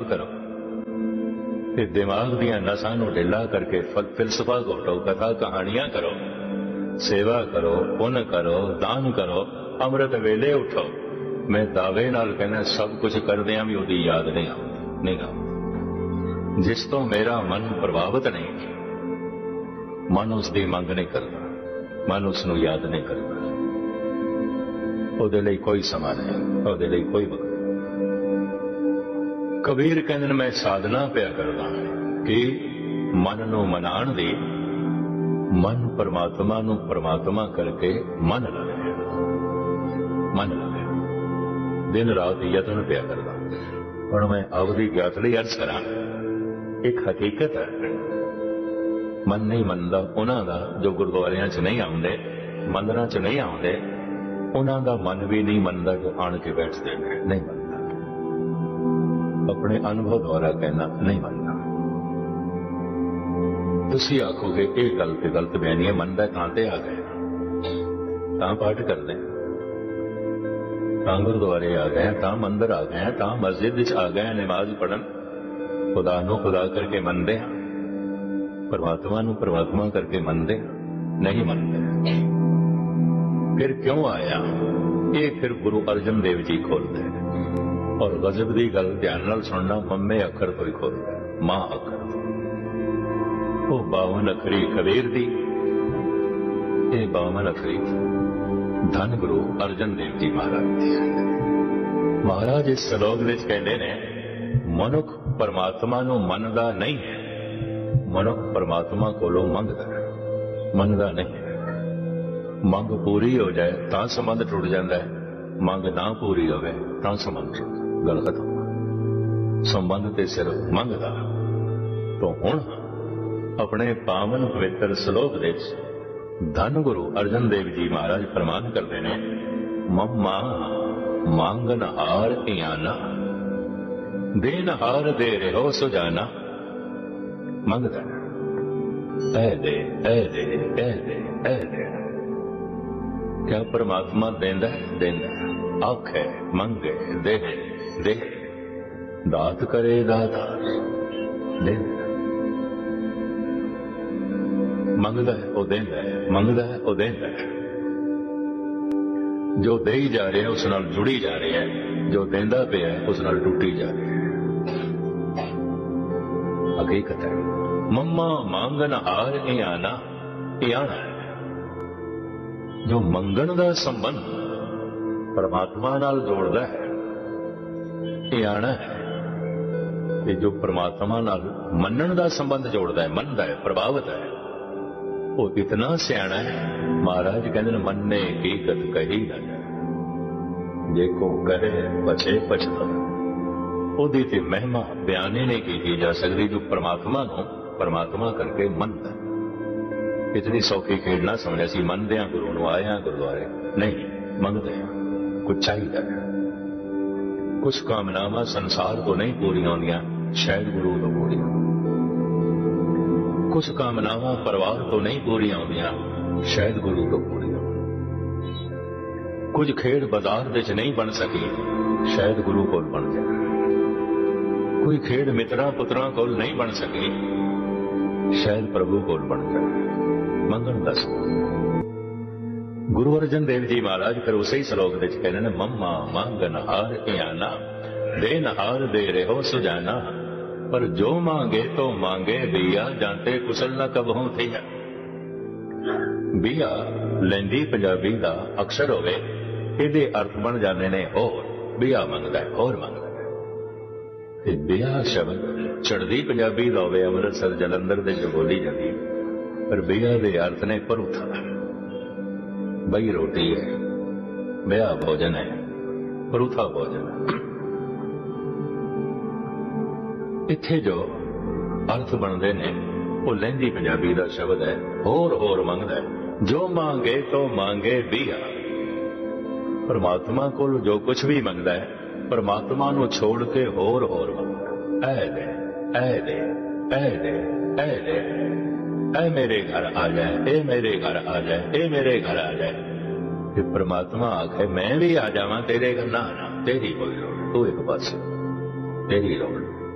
करो, ते दिमाग दियां नसां नूं ढिला करके फिलसफा घोटो, कथा कहानियां करो, सेवा करो, पुण्य करो, दान करो, अमृत वेले उठो। मैं दावे नाल कहना सब कुछ करदियां भी उहदी याद नहीं आउंदी। जिस तो मेरा मन प्रभावित नहीं, मन उसकी मंग नहीं करता, मन उसनूं याद नहीं करता, उहदे लई कोई समा नहीं, उहदे लई कोई वक्त। कबीर कहंदे मैं साधना पिया करदा कि मन नूं मनाण दी, मन परमात्मा नूं परमात्मा करके मन लगे, मन लगे, दिन रात यतन पिया करदा। हुण मैं आपदी ज्ञात लई अर्ज करा, एक हकीकत है, मन नहीं मनदा उन्हां दा जो गुरुद्वारियां च नहीं आउंदे, मंदिरां च नहीं आउंदे, उन्हां दा मन भी नहीं मनदा जो आण के बैठदे ने, नहीं मनदा। अपने अनुभव द्वारा कहना नहीं मनदा। तुसीं आखोगे ये गल ते गलत बयानी है, मनदा तां ते आ गए, तां पाठ करदे, तां गुरुद्वारे आ गए, तां मंदिर आ गए, तां मस्जिद विच आ गए, नमाज पढ़न, खुदा नूं खुदा करके मनदे हां, परमात्मा नूं परमात्मा करके मनदे हां, नहीं मनदे। फिर क्यों आया? ये फिर गुरु अर्जन देव जी खोलते हैं, और गजब की गल ध्यान नाल सुनना, मम्मे अखर तो ही खोलता है, मां अखर तो। वो 52 अखरी कबीर दी, ये 52 अखरी धन गुरु अर्जन देव जी महाराज दी। महाराज इस श्लोक विच कहंदे ने, मनुख परमात्मा नूं मनदा नहीं है, मनुख परमात्मा कोलों मंगदा है, मनदा नहीं है। मंग पूरी हो जाए तां संबंध टुट जाता है, मंग ना पूरी होवे तां संबंध टुट, गल खत्म। संबंध ते सिर्फ मंगदा। तो हुण अपने पावन पवित्र श्लोक विच धन गुरु अर्जन देव जी महाराज फरमान करते हैं, मम्मा मांगन हार इयाना, देन हार दे रहो सुजाना। मंगदा ऐ दे ऐ दे ऐ दे ऐ दे। क्या परमात्मा देंदा देंदा, आखे मंगे दे दे, दात करे दातार दे, मंगदा है वो देंदा है, मंगदा है वो देंदा है। जो दे ही जा रहे हैं उस नाल जुड़ी जा रही है, जो देंदा पिया है उस नाल टूटी जा रही है। हकीकत है। मम्मा मांगन हार इयाना, इयाना है जो मंगण दा संबंध परमात्मा नाल जोड़दा है, इयाना है। ते जो परमात्मा नाल मनण दा संबंध जोड़दा है, मनदा है, प्रभावित है, वो इतना सियाणा है। महाराज कहते हैं, मन्ने की गत कही न जाए, जेको करे बचे पछता। ओदी ते महिमा बयाने नहीं की जा सकती, जो परमात्मा नूं परमात्मा करके मनदा। इतनी सौखी खेड ना समझे सी, मनदे हां गुरु नूं, आए हां गुरुद्वारे, नहीं मंगदे हां। कुछ चाहिदा है, कुछ कामनावां संसार को नहीं पूरियां होंदियां, शायद गुरु तो पूरियां। कुछ कामनावां परिवार तो नहीं पूरियां होंदियां, शायद गुरु तो पूरियां। कुछ खेड बाजार विच नहीं बन सकी, शायद गुरु कोल बन जाए। कोई खेड मित्रां पुत्रां कोल नहीं बन सकी, शायद प्रभु कोल बन जाए। मंगण दस गुरु अर्जन देव जी महाराज फिर उसे ही श्लोक विच कहते हैं, मम्मा मांगन हार इयाना, देन हार दे रहो सुजाना। पर जो मांगे तो मांगे बिया, जानते कुशल न कबहू थिया। बिया लैंदी पंजाबी का अक्षर होवे, इहदे अर्थ बन जाते ने होर। बिया मंगदा है, होर मंगदा है। ते बिया शब्द चढ़दी पंजाबी दा होवे, अमृतसर जलंधर दे जो बोली जाती, पर बिया दे अर्थ ने परूथा। बई रोटी है, बिया भोजन है, परूथा भोजन है। इत्थे जो अर्थ बनते ने वो लहंदी पंजाबी का शब्द है, होर होर मंगदा है। जो मांगे तो मांगे बिया। परमात्मा को जो कुछ भी मंगदा है, परमात्मा नूं छोड़ के होर होर मंगदा। ऐ दे ऐ दे ऐ दे ऐ दे, ऐ मेरे घर आ जाए, ए मेरे घर आ जाए, ए मेरे घर आ जाए। फिर परमात्मा आखे मैं भी आ जावां तेरे घर, ना ना तेरी कोई लोड़, तू एक पासे, तेरी लोड़।